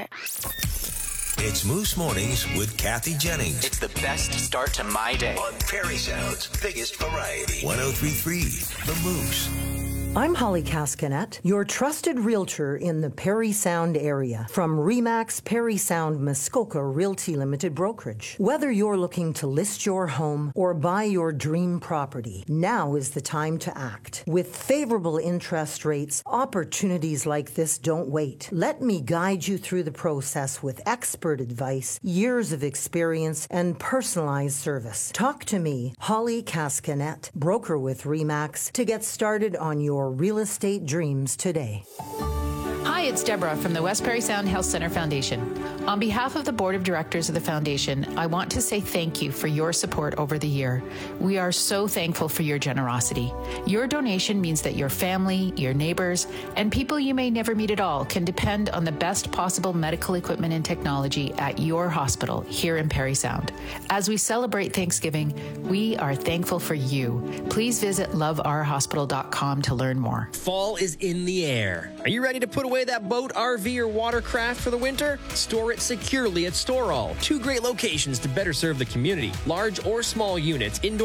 It's Moose Mornings with Kathy Jennings It's the best start to my day. on Perry Sound's biggest variety. 103.3 The Moose. I'm Holly Cascanet, your trusted realtor in the Perry Sound area from RE/MAX Perry Sound Muskoka Realty Limited Brokerage. Whether you're looking to list your home or buy your dream property, now is the time to act. With favorable interest rates, opportunities like this don't wait. Let me guide you through the process with expert advice, years of experience, and personalized service. Talk to me, Holly Cascanet, broker with RE/MAX, to get started on your real estate dreams today. Hi, it's Deborah from the West Perry Sound Health Center Foundation. On behalf of the Board of Directors of the Foundation, I want to say thank you for your support over the year. We are so thankful for your generosity. Your donation means that your family, your neighbors, and people you may never meet at all can depend on the best possible medical equipment and technology at your hospital here in Perry Sound. As we celebrate Thanksgiving, we are thankful for you. Please visit loveourhospital.com to learn more. Fall is in the air. Are you ready to put away that boat, RV, or watercraft for the winter? Store it securely at Storall. 2 great locations to better serve the community. Large or small units, indoor